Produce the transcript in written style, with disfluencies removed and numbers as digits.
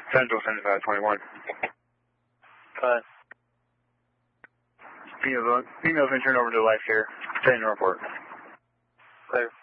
Central 7521. Fine. Female's been turned over to life here. Training report. Clear.